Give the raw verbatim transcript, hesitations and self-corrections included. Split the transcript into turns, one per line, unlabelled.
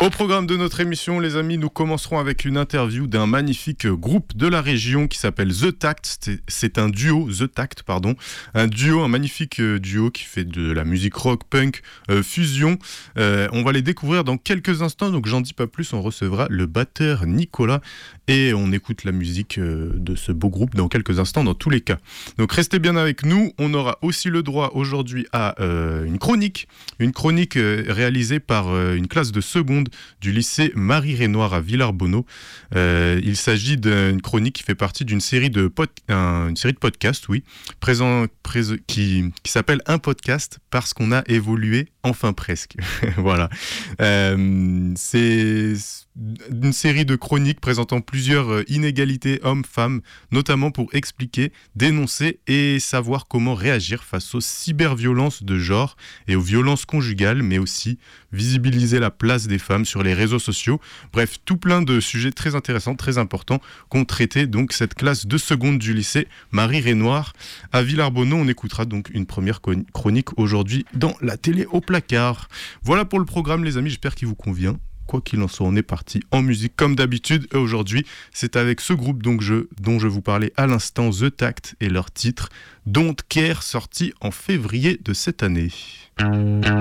Au programme de notre émission, les amis, nous commencerons avec une interview d'un magnifique groupe de la région qui s'appelle The Tact. C'est, c'est un duo, The Tact, pardon, un duo, un magnifique duo qui fait de la musique rock, punk, euh, fusion. Euh, on va les découvrir dans quelques instants, donc j'en dis pas plus. On recevra le batteur Nicolas et on écoute la musique euh, de ce beau groupe dans quelques instants, dans tous les cas. Donc restez bien avec nous. On aura aussi le droit aujourd'hui à euh, une chronique, une chronique euh, réalisée par euh, une classe de seconde du lycée Marie-Renoir à Villarbonneau. Euh, il s'agit d'une chronique qui fait partie d'une série de, pod- un, une série de podcasts, oui, présent, prés- qui, qui s'appelle Un podcast parce qu'on a évolué, enfin presque. Voilà. Euh, c'est une série de chroniques présentant plusieurs inégalités hommes-femmes, notamment pour expliquer, dénoncer et savoir comment réagir face aux cyberviolences de genre et aux violences conjugales, mais aussi visibiliser la place des femmes sur les réseaux sociaux. Bref, tout plein de sujets très intéressants, très importants qu'ont traité donc cette classe de seconde du lycée Marie-Renoir à Villarbonneau. On écoutera donc une première chronique aujourd'hui dans la télé au placard. Voilà pour le programme, les amis, j'espère qu'il vous convient. Quoi qu'il en soit, on est parti en musique comme d'habitude. Et aujourd'hui, c'est avec ce groupe donc je, dont je vous parlais à l'instant, The Tact, et leur titre Don't Care, sorti en février de cette année.